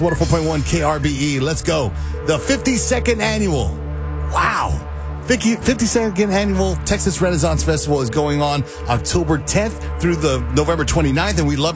104.1 KRBE. Let's go. The 52nd annual. Wow. 52nd annual Texas Renaissance Festival is going on October 10th through the November 29th, and we love